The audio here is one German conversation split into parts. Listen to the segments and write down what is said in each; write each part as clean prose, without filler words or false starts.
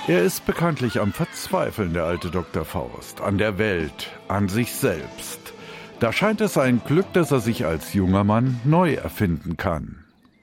Er ist bekanntlich am Verzweifeln, der alte Dr. Faust, an der Welt, an sich selbst. Da scheint es ein Glück, dass er sich als junger Mann neu erfinden kann.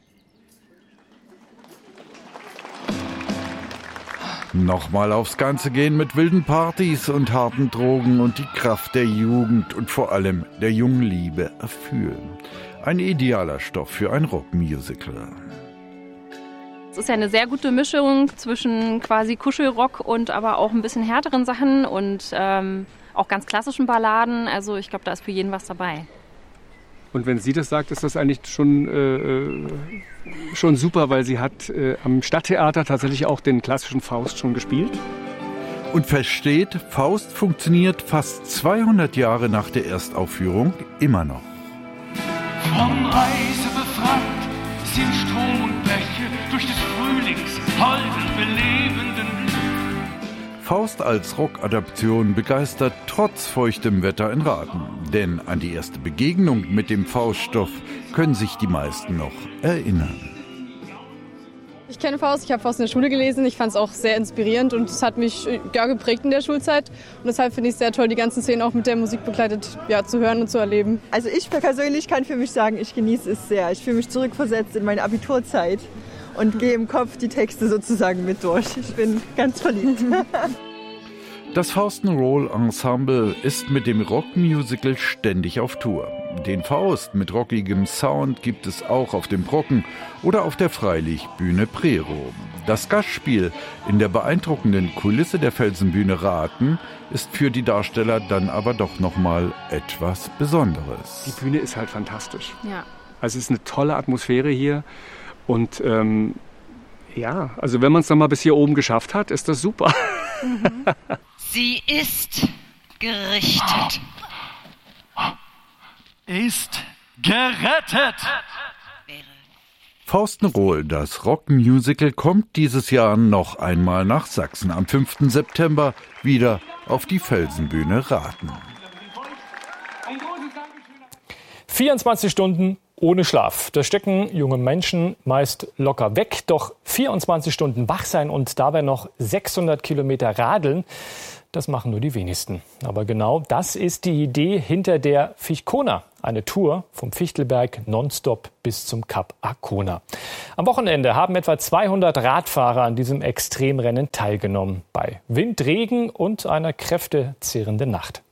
Nochmal aufs Ganze gehen mit wilden Partys und harten Drogen und die Kraft der Jugend und vor allem der jungen Liebe erfühlen. Ein idealer Stoff für ein Rockmusical. Es ist ja eine sehr gute Mischung zwischen quasi Kuschelrock und aber auch ein bisschen härteren Sachen und auch ganz klassischen Balladen. Also ich glaube, da ist für jeden was dabei. Und wenn sie das sagt, ist das eigentlich schon super, weil sie hat am Stadttheater tatsächlich auch den klassischen Faust schon gespielt. Und versteht, Faust funktioniert fast 200 Jahre nach der Erstaufführung immer noch. Vom Eise befreit sind Strom und Bäche durch des Frühlings holden, belebenden Blüten. Faust als Rockadaption begeistert trotz feuchtem Wetter in Rathen. Denn an die erste Begegnung mit dem Fauststoff können sich die meisten noch erinnern. Ich kenne Faust, ich habe Faust in der Schule gelesen. Ich fand es auch sehr inspirierend und es hat mich geprägt in der Schulzeit. Und deshalb finde ich es sehr toll, die ganzen Szenen auch mit der Musik begleitet zu hören und zu erleben. Also ich persönlich kann für mich sagen, ich genieße es sehr. Ich fühle mich zurückversetzt in meine Abiturzeit und gehe im Kopf die Texte sozusagen mit durch. Ich bin ganz verliebt. Das Faust-'n'-Roll-Ensemble ist mit dem Rockmusical ständig auf Tour. Den Faust mit rockigem Sound gibt es auch auf dem Brocken oder auf der Freilichtbühne Prero. Das Gastspiel in der beeindruckenden Kulisse der Felsenbühne Rathen ist für die Darsteller dann aber doch nochmal etwas Besonderes. Die Bühne ist halt fantastisch. Ja. Also es ist eine tolle Atmosphäre hier und also wenn man es dann mal bis hier oben geschafft hat, ist das super. Sie ist gerichtet. Ist gerettet. Faust-'n'-Roll, das Rockmusical, kommt dieses Jahr noch einmal nach Sachsen. Am 5. September wieder auf die Felsenbühne Rathen. 24 Stunden ohne Schlaf. Da stecken junge Menschen meist locker weg. Doch 24 Stunden wach sein und dabei noch 600 Kilometer radeln, das machen nur die wenigsten. Aber genau das ist die Idee hinter der Fichtkona. Eine Tour vom Fichtelberg nonstop bis zum Kap Arkona. Am Wochenende haben etwa 200 Radfahrer an diesem Extremrennen teilgenommen. Bei Wind, Regen und einer kräftezehrenden Nacht.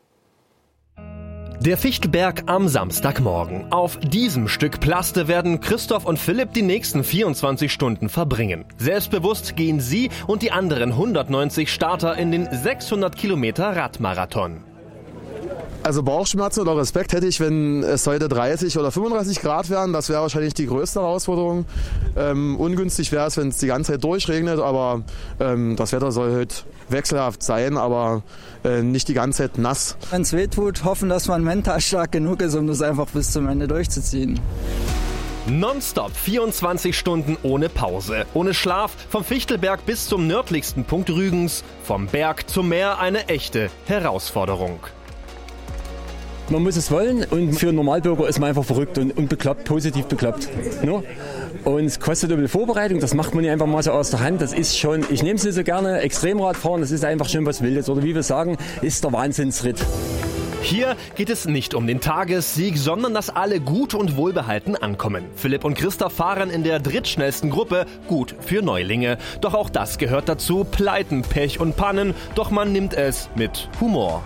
Der Fichtelberg am Samstagmorgen. Auf diesem Stück Plaste werden Christoph und Philipp die nächsten 24 Stunden verbringen. Selbstbewusst gehen sie und die anderen 190 Starter in den 600 Kilometer Radmarathon. Also Bauchschmerzen oder Respekt hätte ich, wenn es heute 30 oder 35 Grad wären. Das wäre wahrscheinlich die größte Herausforderung. Ungünstig wäre es, wenn es die ganze Zeit durchregnet, aber das Wetter soll heute wechselhaft sein, aber nicht die ganze Zeit nass. Wenn es weh tut, hoffen, dass man mental stark genug ist, um das einfach bis zum Ende durchzuziehen. Nonstop 24 Stunden ohne Pause, ohne Schlaf, vom Fichtelberg bis zum nördlichsten Punkt Rügens, vom Berg zum Meer eine echte Herausforderung. Man muss es wollen und für einen Normalbürger ist man einfach verrückt und bekloppt, positiv bekloppt. No? Und es kostet ein bisschen Vorbereitung, das macht man nicht einfach mal so aus der Hand. Das ist schon, ich nehme es nicht so gerne, Extremradfahren, das ist einfach schon was Wildes. Oder wie wir sagen, ist der Wahnsinnsritt. Hier geht es nicht um den Tagessieg, sondern dass alle gut und wohlbehalten ankommen. Philipp und Christa fahren in der drittschnellsten Gruppe, gut für Neulinge. Doch auch das gehört dazu, Pleiten, Pech und Pannen, doch man nimmt es mit Humor.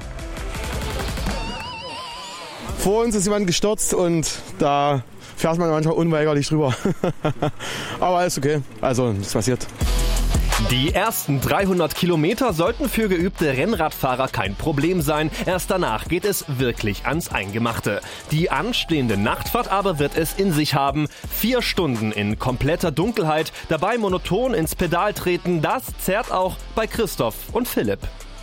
Vor uns ist jemand gestürzt und da fährt man manchmal unweigerlich drüber. Aber alles okay, also nichts passiert. Die ersten 300 Kilometer sollten für geübte Rennradfahrer kein Problem sein. Erst danach geht es wirklich ans Eingemachte. Die anstehende Nachtfahrt aber wird es in sich haben. 4 Stunden in kompletter Dunkelheit, dabei monoton ins Pedal treten, das zerrt auch bei Christoph und Philipp.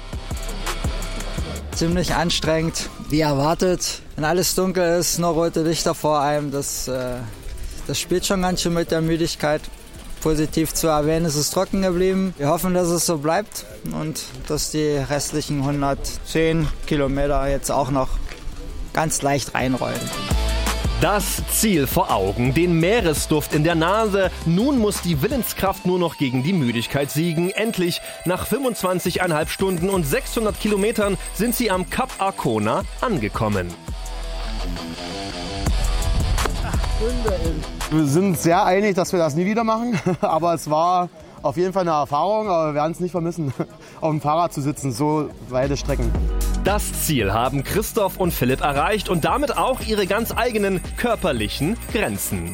Ziemlich anstrengend, wie erwartet. Wenn alles dunkel ist, nur rote Lichter vor einem, das spielt schon ganz schön mit der Müdigkeit. Positiv zu erwähnen, ist es trocken geblieben. Wir hoffen, dass es so bleibt und dass die restlichen 110 Kilometer jetzt auch noch ganz leicht reinrollen. Das Ziel vor Augen, den Meeresduft in der Nase. Nun muss die Willenskraft nur noch gegen die Müdigkeit siegen. Endlich, nach 25,5 Stunden und 600 Kilometern sind sie am Kap Arkona angekommen. Wir sind sehr einig, dass wir das nie wieder machen, aber es war auf jeden Fall eine Erfahrung, aber wir werden es nicht vermissen, auf dem Fahrrad zu sitzen, so weite Strecken. Das Ziel haben Christoph und Philipp erreicht und damit auch ihre ganz eigenen körperlichen Grenzen.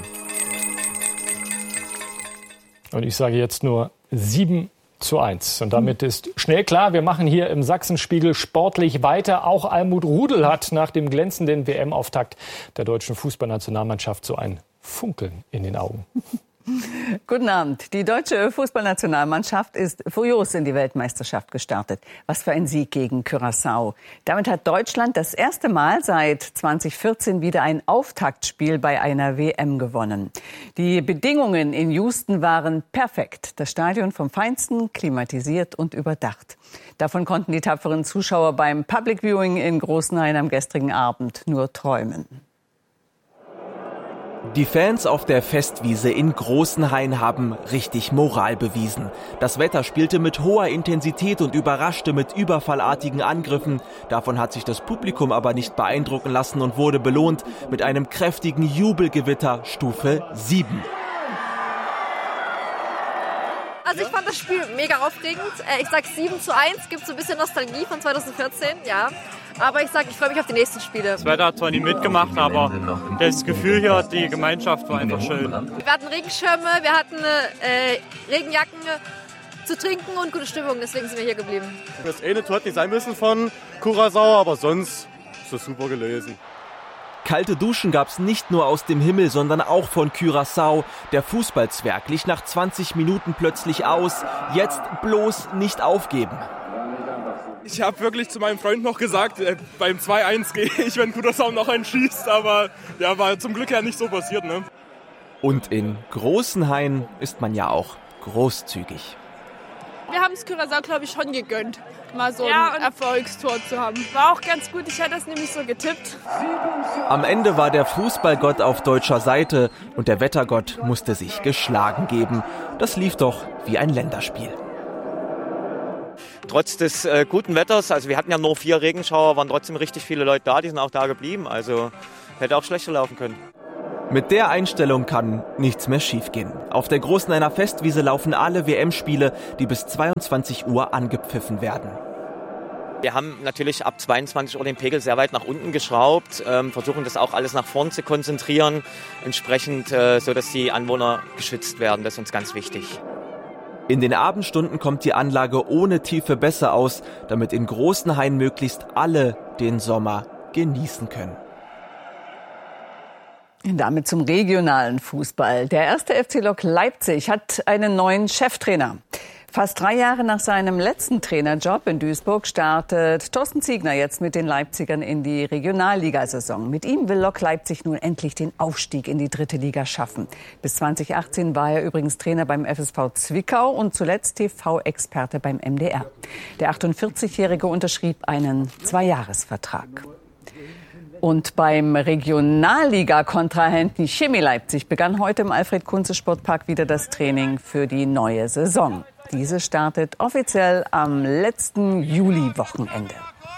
Und ich sage jetzt nur 7:1. Und damit ist schnell klar, wir machen hier im Sachsenspiegel sportlich weiter. Auch Almut Rudel hat nach dem glänzenden WM-Auftakt der deutschen Fußballnationalmannschaft so ein Funkeln in den Augen. Guten Abend. Die deutsche Fußballnationalmannschaft ist furios in die Weltmeisterschaft gestartet. Was für ein Sieg gegen Curaçao. Damit hat Deutschland das erste Mal seit 2014 wieder ein Auftaktspiel bei einer WM gewonnen. Die Bedingungen in Houston waren perfekt. Das Stadion vom Feinsten, klimatisiert und überdacht. Davon konnten die tapferen Zuschauer beim Public Viewing in Großenhain am gestrigen Abend nur träumen. Die Fans auf der Festwiese in Großenhain haben richtig Moral bewiesen. Das Wetter spielte mit hoher Intensität und überraschte mit überfallartigen Angriffen. Davon hat sich das Publikum aber nicht beeindrucken lassen und wurde belohnt mit einem kräftigen Jubelgewitter Stufe 7. Also ich fand das Spiel mega aufregend. Ich sag 7:1, gibt so ein bisschen Nostalgie von 2014, ja. Aber ich freue mich auf die nächsten Spiele. Das Wetter hat zwar nicht mitgemacht, aber das Gefühl hier, die Gemeinschaft war einfach schön. Wir hatten Regenschirme, wir hatten Regenjacken zu trinken und gute Stimmung, deswegen sind wir hier geblieben. Das eine Tor hat nicht sein müssen von Curaçao, aber sonst ist das super gelesen. Kalte Duschen gab's nicht nur aus dem Himmel, sondern auch von Curaçao. Der Fußballzwerg glich nach 20 Minuten plötzlich aus. Jetzt bloß nicht aufgeben. Ich habe wirklich zu meinem Freund noch gesagt, beim 2:1 gehe ich, wenn Curaçao noch einen schießt. Aber ja, war zum Glück ja nicht so passiert, ne? Und in Großenhain ist man ja auch großzügig. Wir haben es Curaçao, glaube ich, schon gegönnt, mal so ein Erfolgstor zu haben. War auch ganz gut, ich hätte das nämlich so getippt. Am Ende war der Fußballgott auf deutscher Seite und der Wettergott musste sich geschlagen geben. Das lief doch wie ein Länderspiel. Trotz des guten Wetters, also wir hatten ja nur 4 Regenschauer, waren trotzdem richtig viele Leute da, die sind auch da geblieben. Also hätte auch schlechter laufen können. Mit der Einstellung kann nichts mehr schiefgehen. Auf der Großenhainer Festwiese laufen alle WM-Spiele, die bis 22 Uhr angepfiffen werden. Wir haben natürlich ab 22 Uhr den Pegel sehr weit nach unten geschraubt, versuchen das auch alles nach vorn zu konzentrieren, entsprechend so, dass die Anwohner geschützt werden. Das ist uns ganz wichtig. In den Abendstunden kommt die Anlage ohne Tiefe besser aus, damit in Großenhain möglichst alle den Sommer genießen können. Damit zum regionalen Fußball. Der 1. FC Lok Leipzig hat einen neuen Cheftrainer. Fast 3 Jahre nach seinem letzten Trainerjob in Duisburg startet Thorsten Ziegner jetzt mit den Leipzigern in die Regionalligasaison. Mit ihm will Lok Leipzig nun endlich den Aufstieg in die 3. Liga schaffen. Bis 2018 war er übrigens Trainer beim FSV Zwickau und zuletzt TV-Experte beim MDR. Der 48-Jährige unterschrieb einen 2-Jahres-Vertrag. Und beim Regionalliga-Kontrahenten Chemie Leipzig begann heute im Alfred-Kunze-Sportpark wieder das Training für die neue Saison. Diese startet offiziell am letzten Juli-Wochenende.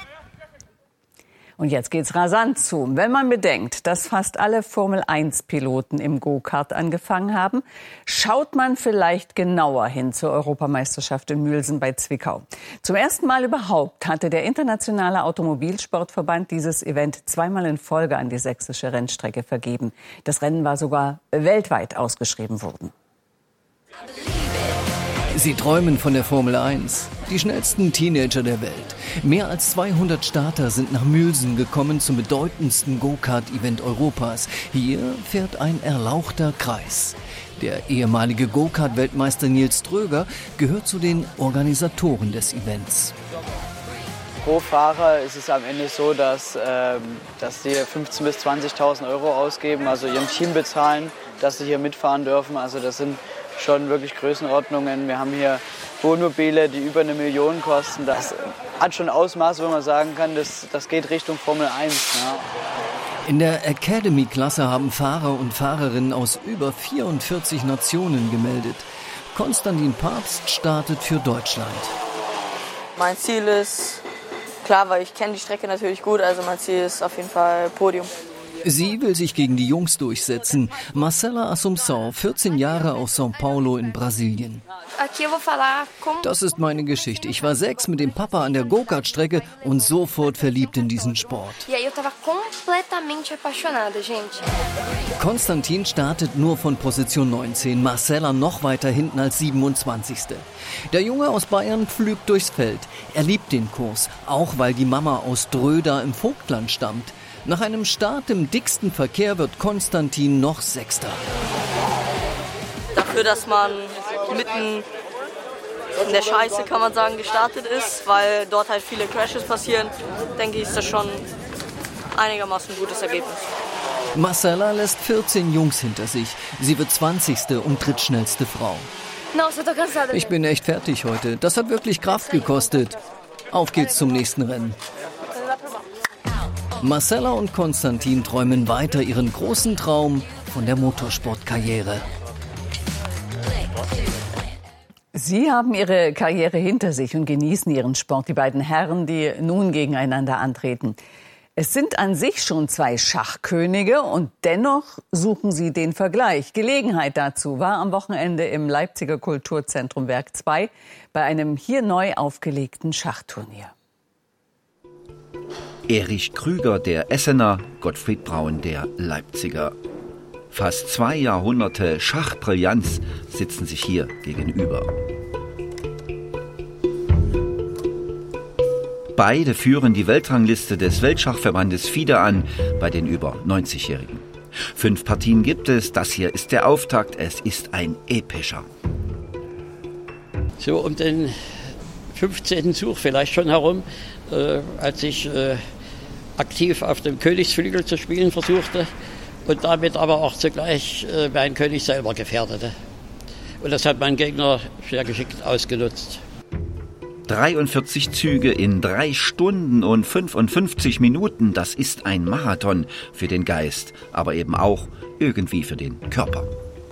Und jetzt geht's rasant zu. Wenn man bedenkt, dass fast alle Formel-1-Piloten im Go-Kart angefangen haben, schaut man vielleicht genauer hin zur Europameisterschaft in Mülsen bei Zwickau. Zum ersten Mal überhaupt hatte der Internationale Automobilsportverband dieses Event 2-mal in Folge an die sächsische Rennstrecke vergeben. Das Rennen war sogar weltweit ausgeschrieben worden. Sie träumen von der Formel 1. Die schnellsten Teenager der Welt. Mehr als 200 Starter sind nach Mülsen gekommen zum bedeutendsten Go-Kart-Event Europas. Hier fährt ein erlauchter Kreis. Der ehemalige Go-Kart-Weltmeister Nils Ströger gehört zu den Organisatoren des Events. Pro Fahrer ist es am Ende so, dass sie 15.000 bis 20.000 Euro ausgeben, also ihrem Team bezahlen, dass sie hier mitfahren dürfen. Also das sind schon wirklich Größenordnungen. Wir haben hier Wohnmobile, die über 1 Million kosten. Das hat schon Ausmaße, wo man sagen kann, das geht Richtung Formel 1. Ja. In der Academy-Klasse haben Fahrer und Fahrerinnen aus über 44 Nationen gemeldet. Konstantin Pabst startet für Deutschland. Mein Ziel ist, klar, weil ich kenne die Strecke natürlich gut, also mein Ziel ist auf jeden Fall Podium. Sie will sich gegen die Jungs durchsetzen. Marcela Assunção, 14 Jahre aus São Paulo in Brasilien. Das ist meine Geschichte. Ich war 6 mit dem Papa an der Go-Kart-Strecke und sofort verliebt in diesen Sport. Konstantin startet nur von Position 19, Marcela noch weiter hinten als 27. Der Junge aus Bayern pflügt durchs Feld. Er liebt den Kurs, auch weil die Mama aus Dröda im Vogtland stammt. Nach einem Start im dicksten Verkehr wird Konstantin noch 6. Dafür, dass man mitten in der Scheiße, kann man sagen, gestartet ist, weil dort halt viele Crashes passieren, denke ich, ist das schon einigermaßen ein gutes Ergebnis. Marcela lässt 14 Jungs hinter sich. Sie wird 20. und drittschnellste Frau. Ich bin echt fertig heute. Das hat wirklich Kraft gekostet. Auf geht's zum nächsten Rennen. Marcela und Konstantin träumen weiter ihren großen Traum von der Motorsportkarriere. Sie haben ihre Karriere hinter sich und genießen ihren Sport, die beiden Herren, die nun gegeneinander antreten. Es sind an sich schon 2 Schachkönige und dennoch suchen sie den Vergleich. Gelegenheit dazu war am Wochenende im Leipziger Kulturzentrum Werk 2 bei einem hier neu aufgelegten Schachturnier. Erich Krüger, der Essener, Gottfried Braun, der Leipziger. Fast 2 Jahrhunderte Schachbrillanz sitzen sich hier gegenüber. Beide führen die Weltrangliste des Weltschachverbandes FIDE an bei den über 90-Jährigen. 5 Partien gibt es, das hier ist der Auftakt, es ist ein epischer. So um den 15. Zug vielleicht schon herum, als ich aktiv auf dem Königsflügel zu spielen versuchte und damit aber auch zugleich meinen König selber gefährdete. Und das hat mein Gegner sehr geschickt ausgenutzt. 43 Züge in 3 Stunden und 55 Minuten, das ist ein Marathon für den Geist, aber eben auch irgendwie für den Körper.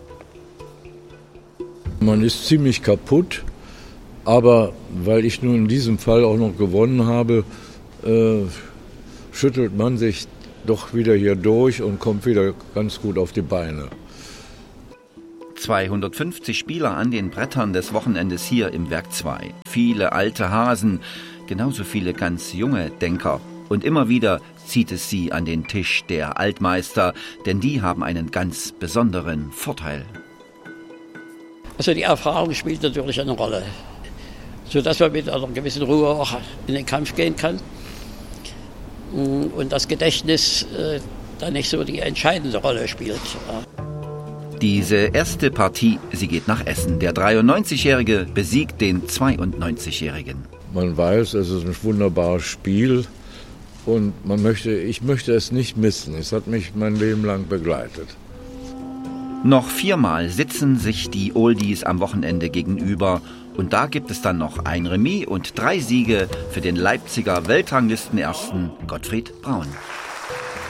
Man ist ziemlich kaputt, aber weil ich nun in diesem Fall auch noch gewonnen habe, schüttelt man sich doch wieder hier durch und kommt wieder ganz gut auf die Beine. 250 Spieler an den Brettern des Wochenendes hier im Werk 2. Viele alte Hasen, genauso viele ganz junge Denker. Und immer wieder zieht es sie an den Tisch der Altmeister, denn die haben einen ganz besonderen Vorteil. Also die Erfahrung spielt natürlich eine Rolle, sodass man mit einer gewissen Ruhe auch in den Kampf gehen kann. Und das Gedächtnis dann nicht so die entscheidende Rolle spielt. Diese erste Partie, sie geht nach Essen. Der 93-Jährige besiegt den 92-Jährigen. Man weiß, es ist ein wunderbares Spiel und ich möchte es nicht missen. Es hat mich mein Leben lang begleitet. Noch 4-mal sitzen sich die Oldies am Wochenende gegenüber. Und da gibt es dann noch ein Remis und 3 Siege für den Leipziger Weltranglistenersten Gottfried Braun.